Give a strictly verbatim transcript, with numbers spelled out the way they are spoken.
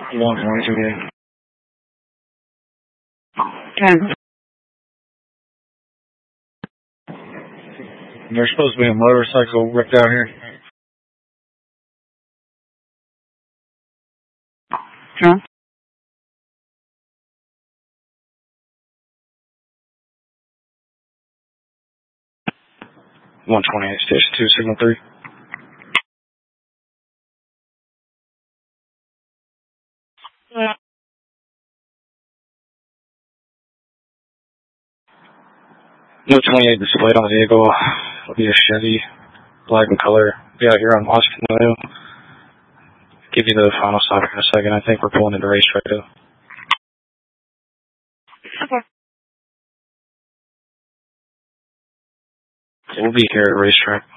one twenty-two. ten. There's supposed to be a motorcycle wrecked out here. John? one twenty-eight, station two, signal three. Yeah. No twenty-eight displayed on the vehicle. It'll be a Chevy, black in color. Be out here on Washington Avenue. Give you the final stop in a second. I think we're pulling into racetrack though. Okay. We'll be here at racetrack.